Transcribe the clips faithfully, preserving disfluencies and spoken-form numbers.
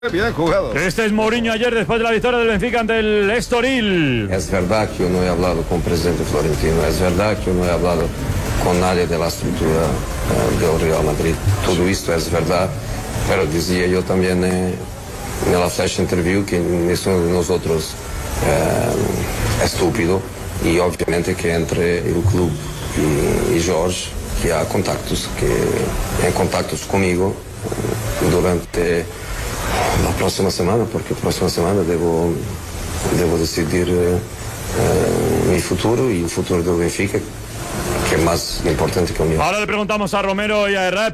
Bien jugado. Este es Mourinho ayer después de la victoria del Benfica ante el Estoril. Es verdad que yo no he hablado con el presidente Florentino, es verdad que yo no he hablado con nadie de la estructura uh, del Real Madrid. Todo esto es verdad, pero decía yo también eh, en la flash interview que ninguno de nosotros eh, es estúpido y obviamente que entre el club y, y Jorge, que hay contactos, que hay contactos conmigo eh, durante la próxima semana, porque la próxima semana debo, debo decidir eh, eh, mi futuro y el futuro del Benfica, que es más importante que el mío. Ahora le preguntamos a Romero y a Herrera,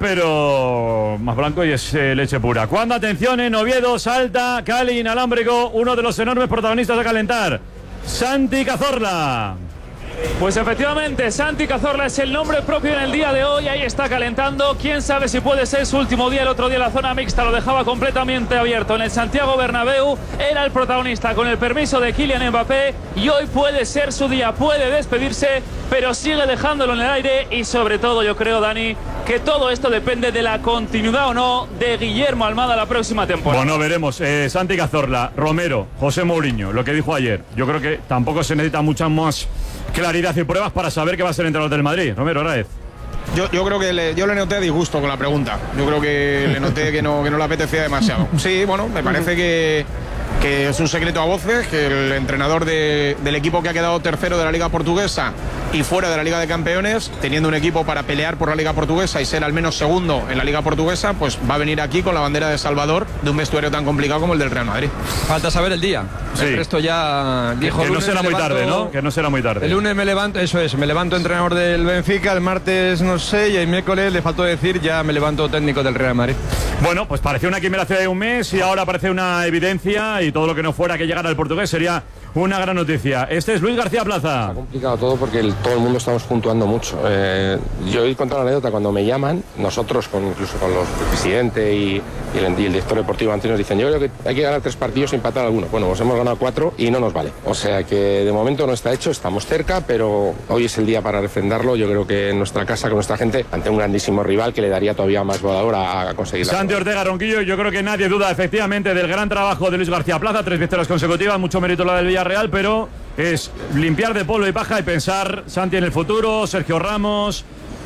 pero más blanco y es eh, leche pura. ¿Cuándo? Atención, en Oviedo, Salta, Cali, Inalámbrico, uno de los enormes protagonistas a calentar, Santi Cazorla. Pues efectivamente, Santi Cazorla es el nombre propio en el día de hoy. Ahí está calentando. Quién sabe si puede ser su último día. El otro día la zona mixta lo dejaba completamente abierto. En el Santiago Bernabéu era el protagonista con el permiso de Kylian Mbappé. Y hoy puede ser su día. Puede despedirse, pero sigue dejándolo en el aire. Y sobre todo yo creo, Dani, que todo esto depende de la continuidad o no de Guillermo Almada la próxima temporada. Bueno, veremos. Eh, Santi Cazorla, Romero, José Mourinho, lo que dijo ayer. Yo creo que tampoco se necesita muchas más claridad y pruebas para saber que va a ser entrenador del Madrid. Romero, Raez. Yo, yo creo que le, yo le noté disgusto con la pregunta. Yo creo que le noté que no, que no le apetecía demasiado. Sí, bueno, me parece que, que es un secreto a voces, que el entrenador de, del equipo que ha quedado tercero de la Liga Portuguesa y fuera de la Liga de Campeones, teniendo un equipo para pelear por la Liga Portuguesa y ser al menos segundo en la Liga Portuguesa, pues va a venir aquí con la bandera de Salvador de un vestuario tan complicado como el del Real Madrid. Falta saber el día. Sí. El resto ya dijo. Que no será muy levanto, tarde, ¿no? Que no será muy tarde. El lunes me levanto, eso es, me levanto entrenador del Benfica, el martes no sé, y el miércoles le faltó decir ya me levanto técnico del Real Madrid. Bueno, pues parecía una quimera hace un mes y ahora parece una evidencia, y todo lo que no fuera que llegara al portugués sería una gran noticia. Este es Luis García Plaza. Ha complicado todo porque el, todo el mundo estamos puntuando mucho. Eh, yo he contado una anécdota. Cuando me llaman, nosotros, con, incluso con los, el presidente y, y, el, y el director deportivo antes nos dicen, yo creo que hay que ganar tres partidos y empatar alguno. Bueno, pues hemos ganado cuatro y no nos vale. O sea que de momento no está hecho, estamos cerca, pero hoy es el día para refrendarlo. Yo creo que en nuestra casa, con nuestra gente, ante un grandísimo rival que le daría todavía más volador a, a conseguir la Santi Ortega, Ronquillo, yo creo que nadie duda efectivamente del gran trabajo de Luis García Plaza, tres victorias consecutivas, mucho mérito la del Villarreal, pero es limpiar de polvo y paja y pensar, Santi, en el futuro, Sergio Ramos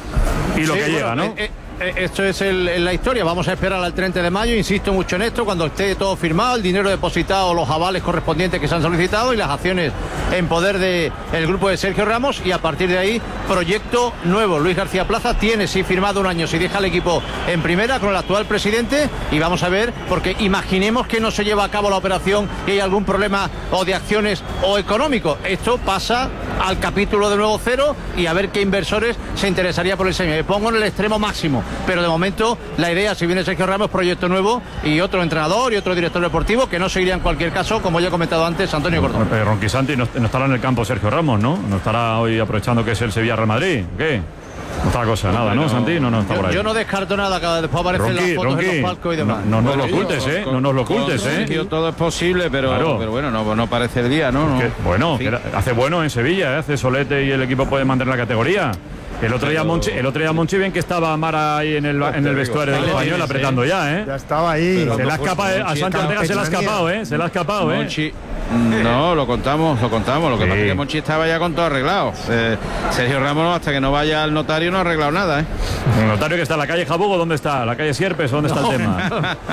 y lo sí, que bueno, llega, ¿no? Eh, eh. Esto es el, la historia, vamos a esperar al treinta de mayo, insisto mucho en esto, cuando esté todo firmado, el dinero depositado, los avales correspondientes que se han solicitado y las acciones en poder del grupo de Sergio Ramos, y a partir de ahí, proyecto nuevo. Luis García Plaza tiene sí firmado un año, si deja el equipo en primera con el actual presidente, y vamos a ver, porque imaginemos que no se lleva a cabo la operación y hay algún problema o de acciones o económico. Esto pasa al capítulo de nuevo cero y a ver qué inversores se interesaría por el señor. Me pongo en el extremo máximo. Pero de momento la idea, si viene Sergio Ramos, proyecto nuevo y otro entrenador y otro director deportivo, que no seguiría en cualquier caso, como ya he comentado antes, Antonio Cordón. Pero Ronqui Santi no, no estará en el campo Sergio Ramos, ¿no? No estará hoy aprovechando que es el Sevilla Real Madrid. ¿Qué? No está la cosa, nada, ¿no, Santi? No, no está yo, por ahí. yo no descarto nada, cada después aparecen Ronqui, las fotos Ronqui, en los palcos y demás. No, no nos lo ocultes, ¿eh? No nos lo ocultes, ¿eh? Sergio, todo es posible, pero, Claro. pero bueno, no, no parece el día, ¿no? Que, bueno, En fin. que hace bueno en Sevilla, ¿eh? Hace solete y el equipo puede mantener la categoría. El otro día Monchi, el otro día Monchi bien que estaba Mara ahí en el, en el vestuario del español apretando ya, ¿eh? Ya estaba ahí. Se le ha escapado, a Santi Ortega se le ha escapado, ¿eh? Se le ha escapado, ¿eh? Monchi, no, lo contamos, lo contamos. Lo que Sí. pasa es que Monchi estaba ya con todo arreglado. Eh, Sergio Ramos, hasta que no vaya al notario, no ha arreglado nada, ¿eh? El notario que está en la calle Jabugo, ¿dónde está? ¿La calle Sierpes? ¿Dónde está el tema?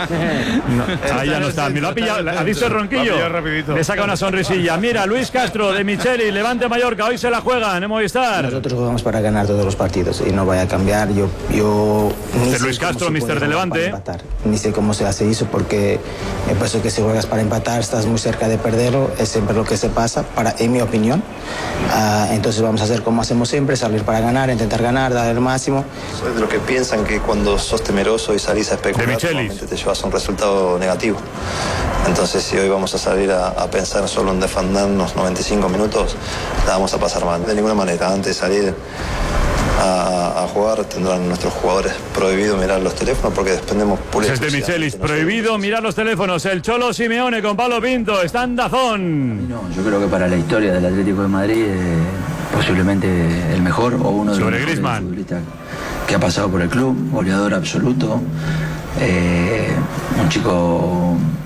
No, ahí ya no está. Me lo ha pillado, ha visto el Ronquillo. Le saca una sonrisilla. Mira, Luis Castro de Micheli, Levante Mallorca, hoy se la juegan en Movistar. Nosotros jugamos para ganar todos los partidos y no vaya a cambiar. Yo, yo ni Este sé Luis cómo Castro, se mister puede de jugar Levante. para empatar. Ni sé cómo se hace eso, porque me parece que si juegas para empatar estás muy cerca de perderlo. Es siempre lo que se pasa, para, en mi opinión. Uh, entonces vamos a hacer como hacemos siempre, salir para ganar, intentar ganar, dar el máximo. Soy de los que piensan que cuando sos temeroso y salís a especular, normalmente te llevas a un resultado negativo. Entonces, si hoy vamos a salir a, a pensar solo en defendernos noventa y cinco minutos, la vamos a pasar mal. De ninguna manera, antes de salir a, a jugar, tendrán nuestros jugadores prohibido mirar los teléfonos porque dependemos pura Es de Michelis, prohibido mirar los teléfonos. El Cholo Simeone con Pablo Pinto, está en Dazón. No, yo creo que para la historia del Atlético de Madrid, eh, posiblemente el mejor o uno de Sobre los mejores Griezmann. futbolistas que ha pasado por el club, goleador absoluto. eh, un chico